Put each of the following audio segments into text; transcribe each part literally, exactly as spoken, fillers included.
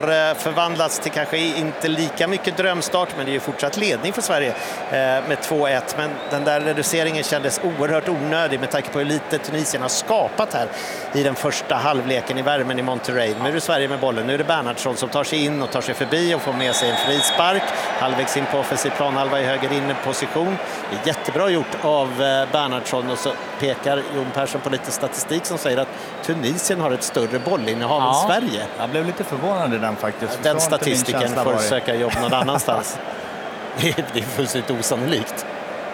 förvandlats till kanske inte lika mycket drömstart, men det är ju fortsatt ledning för Sverige med två ett, men den där reduceringen kändes oerhört onödig med tanke på hur lite Tunisien har skapat här i den första halvleken i värmen i Monterrey. Nu är det Sverige med bollen, nu är det Bernhardsson som tar sig in och tar sig förbi och får med sig en frispark halvvägs in på offensiv planhalva i höger inne position. Det är jättebra gjort av Bernhardsson, och så pekar Jon Persson på lite statistik som säger att Tunisien har ett större bollinnehav ja, än Sverige. Jag blev lite förvånad i den faktiskt. Den statistiken får söka jobb någon annanstans. Det är fullständigt osannolikt.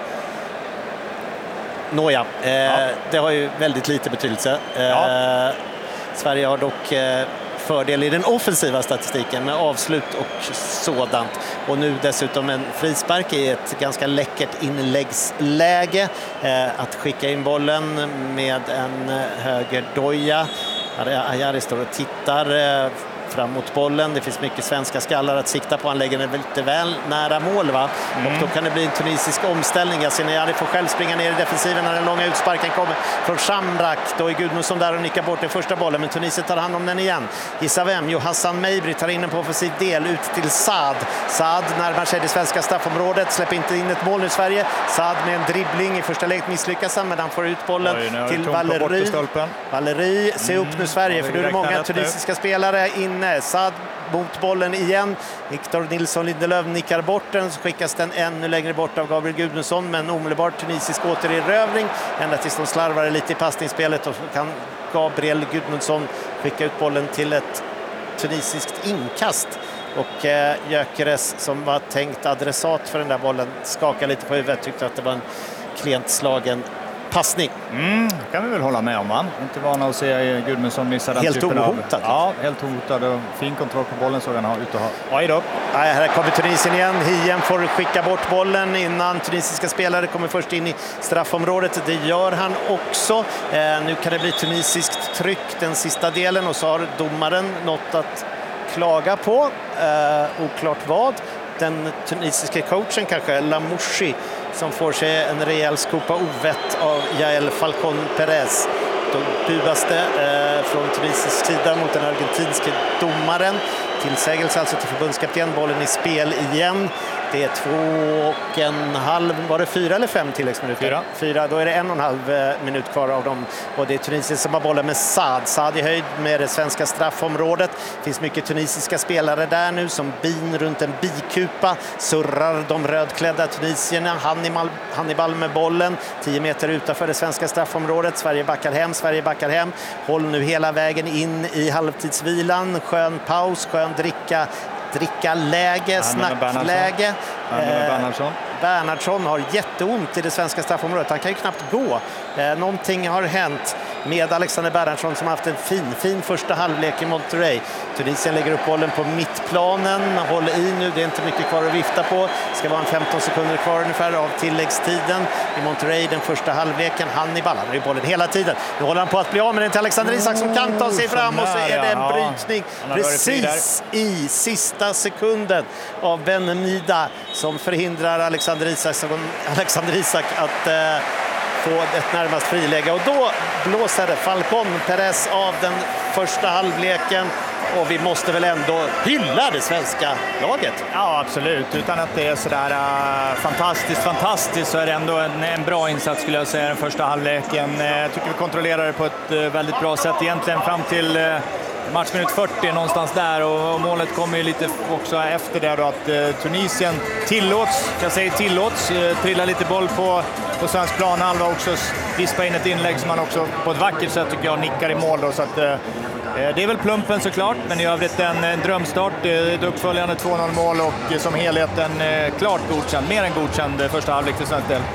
Nåja, eh, ja. Det har ju väldigt lite betydelse. Eh, ja. Sverige har dock eh, fördel i den offensiva statistiken med avslut och sådant. Och nu dessutom en frispark i ett ganska läckert inläggsläge. Eh, att skicka in bollen med en högerdoja. Ayari står och tittar eh, fram mot bollen. Det finns mycket svenska skallar att sikta på. Han lägger den lite väl nära mål, va? Mm. Och då kan det bli en tunisisk omställning. Yasin Ayari får själv springa ner i defensiven när den långa utsparken kommer från Shamrak. Då är Gudmundsson där och nickar bort den första bollen, men Tunisien tar hand om den igen. Issavem, Jo Hassan Meibri tar in den på offensiv del ut till Saad. Saad närmar sig det svenska straffområdet, släpper inte in ett mål nu Sverige. Saad med en dribbling i första läget misslyckas han, men han får ut bollen Oj, till Valeri. Valeri, se upp nu Sverige, mm, för nu är det många tunisiska spelare in. Saad mot bollen igen. Victor Nilsson Lindelöf nickar bort den, så skickas den ännu längre bort av Gabriel Gudmundsson, men omedelbart tunisisk återerövring ända tills de slarvar lite i passningsspelet, och kan Gabriel Gudmundsson skicka ut bollen till ett tunisiskt inkast. Och eh, Gyökeres, som var tänkt adressat för den där bollen, skakar lite på huvudet, tyckte att det var en klent slagen passning. Mm, kan vi väl hålla med om, va? Inte vana att se Gudmundsson missa den helt typen ohotad. Av... Ja, helt ohotad och fin kontroll på bollen så han har ute och ha. Oj då. Nej, här kommer Tunisien igen. Hien får skicka bort bollen innan tunisiska spelare kommer först in i straffområdet. Det gör han också. Eh, nu kan det bli tunisiskt tryck den sista delen, och så har domaren något att klaga på. Eh, oklart vad. Den tunisiska coachen kanske, Lamouchi, som får sig en rejäl skopa ovett av Yael Falcon Perez. Då bubas det eh, från tunisisk sida mot den argentinske domaren. Tillsägelse alltså till förbundskapten, bollen i spel igen. Det är två och en halv, var det fyra eller fem tilläggsminuter? Fyra. Fyra, då är det en och en halv minut kvar av dem. Och det är Tunisien som har bollen med Saad. Saad i höjd med det svenska straffområdet. Det finns mycket tunisiska spelare där nu som bin runt en bikupa. Surrar de rödklädda tunisierna. Hannibal, Hannibal med bollen. tio meter utanför det svenska straffområdet. Sverige backar hem, Sverige backar hem. Håll nu hela vägen in i halvtidsvilan. Skön paus, skön dricka. Dricka läge, snackläge. Bernhardsson. Bernhardsson har jätteont i det svenska straffområdet. Han kan ju knappt gå. Eh, någonting har hänt med Alexander Bernhardsson, som har haft en fin, fin första halvlek i Monterrey. Tunisien lägger upp bollen på mittplanen. Håller i nu, det är inte mycket kvar att vifta på. Det ska vara en femton sekunder kvar ungefär av tilläggstiden i Monterrey den första halvleken. Hannibal, han har ju bollen hela tiden. Nu håller han på att bli av med den till Alexander Isak som kan ta sig fram, och så är det en brytning precis i sista sekunden av Benhamida som förhindrar Alexander Isak, Alexander Isak att eh, få ett närmast friläge, och då blåser det Falcon Perez av den första halvleken. Och vi måste väl ändå hylla det svenska laget. Ja, absolut. Utan att det är sådär uh, fantastiskt, fantastiskt, så är det ändå en, en bra insats skulle jag säga den första halvleken. Uh, jag tycker vi kontrollerar det på ett uh, väldigt bra sätt egentligen fram till uh, matchminut fyrtio någonstans där, och, och målet kommer ju lite också efter det då, att uh, Tunisien tillåts, jag säger tillåts, uh, trilla lite boll på, på svensk planhalva och också vispa in ett inlägg som man också på ett vackert sätt tycker jag nickar i mål då, så att uh, det är väl plumpen såklart, men i övrigt en, en drömstart, ett uppföljande två noll mål och som helhet en eh, klart godkänd, mer än godkänd första halvlek för svensk del.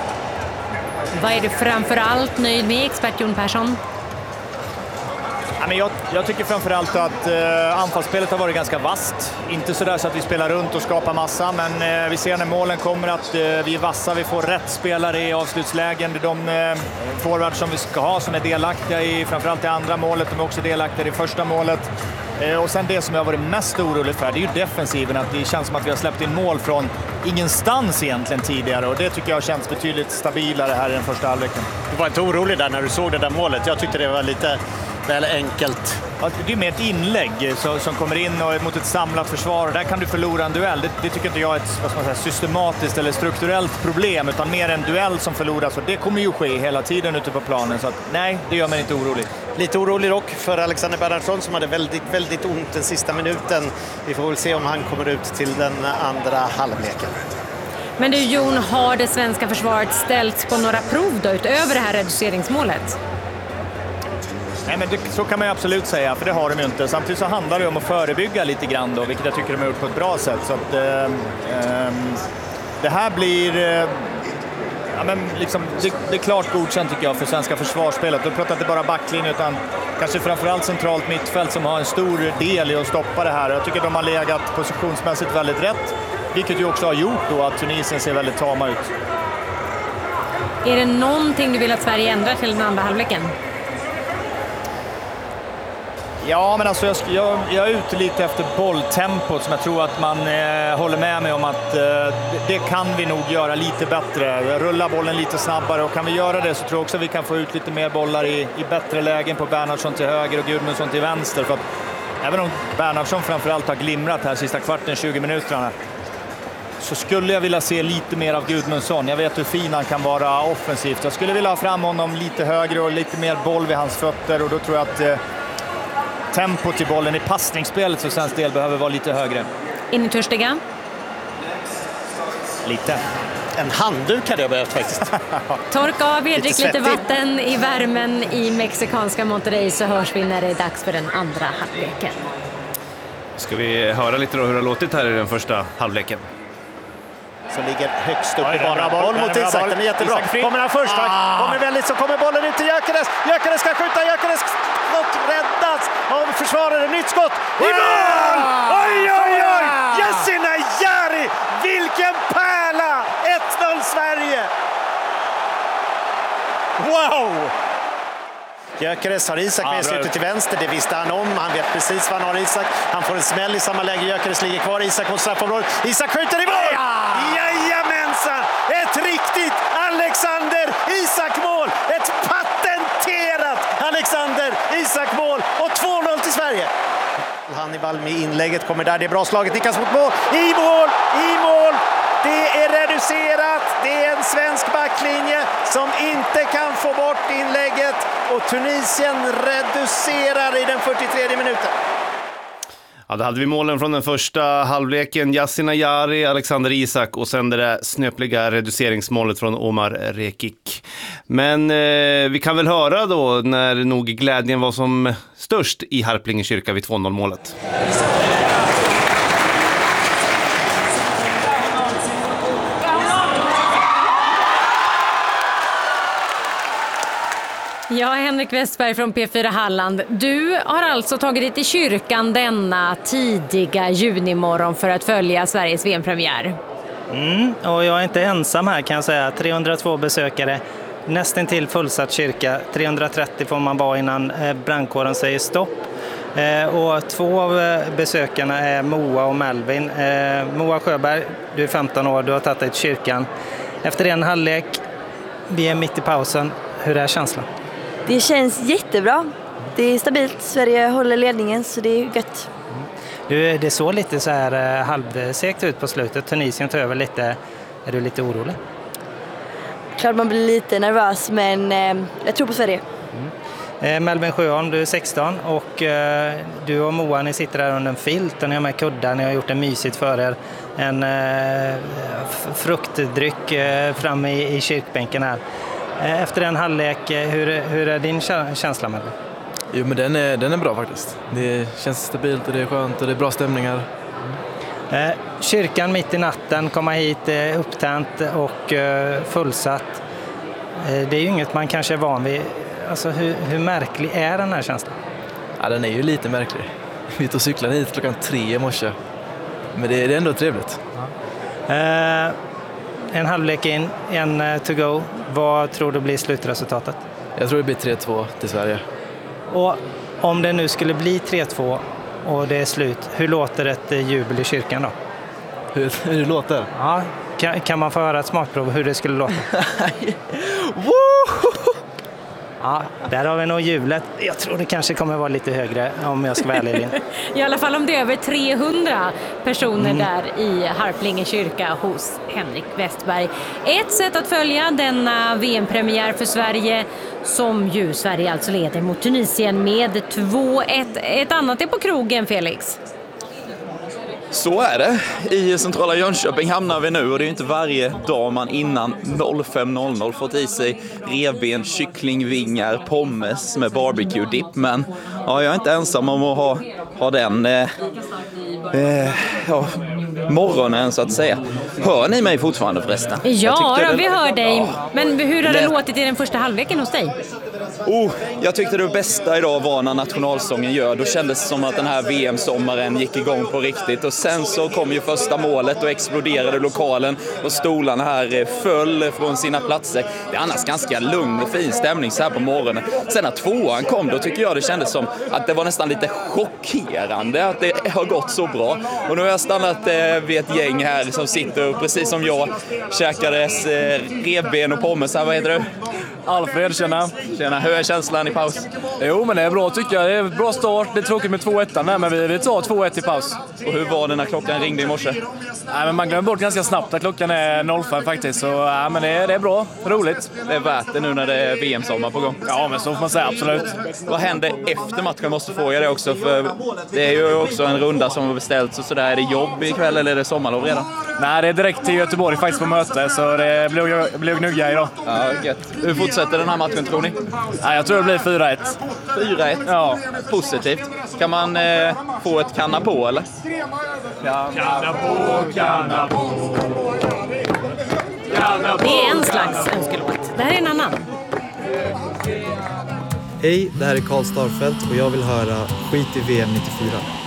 Vad är du framförallt nöjd med, expert Jon Persson? Ja, men jag, jag tycker framförallt att eh, anfallsspelet har varit ganska vasst. Inte sådär så att vi spelar runt och skapar massa, men eh, vi ser när målen kommer att eh, vi är vassa, vi får rätt spelare i avslutslägen. Det är de eh, forwards som vi ska ha som är delaktiga i framförallt i andra målet, de är också delaktiga i första målet. Eh, och sen det som jag har varit mest orolig för, det är ju defensiven, att det känns som att vi har släppt in mål från ingenstans egentligen tidigare, och det tycker jag känns betydligt stabilare här i den första halvleken. Du var inte orolig där när du såg det där målet? Jag tyckte det var lite väl enkelt det är mer ett inlägg så, som kommer in och mot ett samlat försvar. Där kan du förlora en duell. Det, det tycker inte jag är ett vad ska man säga, systematiskt eller strukturellt problem, utan mer en duell som förloras. Och det kommer ju ske hela tiden ute på planen. Så att, nej, det gör mig inte orolig. Lite orolig dock för Alexander Bernhardsson som hade väldigt, väldigt ont den sista minuten. Vi får väl se om han kommer ut till den andra halvleken. Men du Jon, har det svenska försvaret ställts på några prov då, utöver det här reduceringsmålet? Nej, men det, så kan man ju absolut säga, för det har de ju inte. Samtidigt så handlar det om att förebygga lite grann då, vilket jag tycker de har gjort på ett bra sätt. Så att, eh, eh, det här blir... Eh, ja, men liksom, det, det är klart godkänt tycker jag för svenska försvarsspelet. Då pratar inte bara backlinje utan kanske framförallt centralt mittfält som har en stor del i att stoppa det här. Jag tycker de har legat positionsmässigt väldigt rätt, vilket ju också har gjort då att Tunisien ser väldigt tama ut. Är det någonting du vill att Sverige ändrar till den andra halvleken? Ja, men alltså jag, jag, jag är ute lite efter bolltempot som jag tror att man eh, håller med mig om att eh, det, det kan vi nog göra lite bättre. Rulla bollen lite snabbare, och kan vi göra det så tror jag också att vi kan få ut lite mer bollar i, i bättre lägen på Bernhardsson till höger och Gudmundsson till vänster. För att även om Bernhardsson framförallt har glimrat här sista kvarten, tjugo minuterna, så skulle jag vilja se lite mer av Gudmundsson. Jag vet hur fin han kan vara offensivt. Jag skulle vilja ha fram honom lite högre och lite mer boll vid hans fötter, och då tror jag att eh, tempot i bollen i passningsspelet så svensk del behöver vara lite högre. Är ni törstiga? Lite. En handduk hade jag behövt faktiskt. Torka av er, drick lite svettig. vatten i värmen i mexikanska Monterrey, så hörs vi när det är dags för den andra halvleken. Ska vi höra lite då hur det har låtit här i den första halvleken? Som ligger högst upp Oj, i banan. bra boll, Boll mot bra Isak, boll. den är jättebra. Isak fri. Kommer han först? Ah. Kommer väldigt, så kommer bollen ut till Gyökeres. Gyökeres ska skjuta, Gyökeres skott räddas av försvarare. Nytt skott i mål! Oj, oj, oj! Yassine Jari! Vilken pärla! ett noll Sverige! Wow! Gyökeres har Isak med sig ute till vänster, det visste han om. Han vet precis vad han har Isak. Han får en smäll i samma läge, Gyökeres ligger kvar. Isak mot straffområdet. Isak skjuter i mål! Jajamensan! Ett riktigt Alexander Isak-mål! Ett patenterat Alexander Isak-mål! Och två noll till Sverige. Hannibal med inlägget kommer där, det är bra slaget. Niklas mot mål, i mål, i mål! Det är reducerat, det är en svensk backlinje som inte kan få bort inlägget, och Tunisien reducerar i den fyrtiotredje minuten. Ja, då hade vi målen från den första halvleken. Yassine Jari, Alexander Isak och sen det där snöpliga reduceringsmålet från Omar Rekik. Men eh, vi kan väl höra då när nog glädjen var som störst i Harplinge kyrka vid två noll målet. Ja, Henrik Westberg från P fyra Halland. Du har alltså tagit dig till kyrkan denna tidiga junimorgon för att följa Sveriges V M-premiär. Mm, och jag är inte ensam här kan jag säga. trehundratvå besökare, nästan till fullsatt kyrka. trehundratrettio får man vara innan brandkåren säger stopp. Eh, och två av besökarna är Moa och Melvin. Eh, Moa Sjöberg, du är femton år, du har tagit dig till kyrkan. Efter en halvlek, vi är mitt i pausen. Hur är känslan? Det känns jättebra. Det är stabilt. Sverige håller ledningen, så det är gött. Du, det såg lite så här eh, halvsekt ut på slutet. Tunisien tar över lite. Är du lite orolig? Klart man blir lite nervös, men eh, jag tror på Sverige. Mm. Eh, Melvin Sjöholm, du är sexton och eh, du och Moa, ni sitter där under en filt och ni har med kuddar. Ni har gjort det mysigt för er. En eh, fruktdryck eh, framme i, i kyrkbänken här. Efter en halvlek, hur, hur är din känsla med det? Jo, men den är, den är bra faktiskt. Det känns stabilt och det är skönt och det är bra stämningar. Mm. Eh, kyrkan mitt i natten, komma hit eh, upptänt och eh, fullsatt. Eh, det är ju inget man kanske är van vid. Alltså, hur, hur märklig är den här känslan? Ja, den är ju lite märklig. Vi tog cyklar hit klockan tre i morse. Men det, det är ändå trevligt. Ja. Eh, En halvlek in, en to go. Vad tror du blir slutresultatet? Jag tror det blir tre två till Sverige. Och om det nu skulle bli tre två och det är slut, hur låter ett jubel i kyrkan då? Hur, hur det låter? Ja, kan, kan man få höra ett smakprov hur det skulle låta? Ja, där har vi nog hjulet. Jag tror det kanske kommer vara lite högre om jag ska vara ärlig. I alla fall om det är över trehundra personer mm. där i Harplinge kyrka hos Henrik Westberg. Ett sätt att följa denna V M-premiär för Sverige, som ju Sverige alltså leder mot Tunisien med två ett. Ett annat är på krogen, Felix. Så är det. I centrala Jönköping hamnar vi nu och det är inte varje dag man innan fem noll noll fått i sig revben, kycklingvingar, pommes med barbecue-dipp. Men ja, jag är inte ensam om att ha, ha den eh, eh, ja, morgonen så att säga. Hör ni mig fortfarande förresten? Ja, då, det... vi hör dig. Ja. Men hur har det det... låtit i den första halvleken hos dig? Oh, jag tyckte det bästa idag var när nationalsången gör. Då kändes det som att den här V M-sommaren gick igång på riktigt. Och sen så kom ju första målet och exploderade lokalen. Och stolarna här föll från sina platser. Det är annars ganska lugn och fin stämning så här på morgonen. Sen när tvåan kom, då tycker jag det kändes som att det var nästan lite chockerande att det har gått så bra. Och nu har jag stannat vid ett gäng här som sitter, precis som jag, käkades revben och pommes här. Vad heter du? Alfred, tjena. Tjena, hur är känslan i paus? Jo, men det är bra tycker jag. Det är bra start. Det är tråkigt med två ett där, men vi, vi tar två ett i paus. Och hur var det när klockan ringde i morse? Nej, men man glömmer bort ganska snabbt att klockan är noll fem faktiskt. Så ja, men det är, det är bra. Roligt. Det är värt det nu när det är V M-sommar på gång. Ja, men så får man säga, absolut. Vad händer efter matchen? Måste fråga det också. För det är ju också en runda som har beställts och sådär. Är det jobb ikväll eller är det sommarlov redan? Nej, det är direkt till Göteborg faktiskt på möte. Så det blir, blir gnugga idag. Ja, gött. Hur fortsätter den här matchen, tror ni? Ja, jag tror det blir fyra ett. fyra ett? Ja. Positivt. Kan man eh, få ett kanna på, eller? Ja. Kanna på, kanna på. Kanna på. Det är en slags önskelåt. Det här är en annan. Hej, det här är Karl Starfelt och jag vill höra Skit i V M nittiofyra.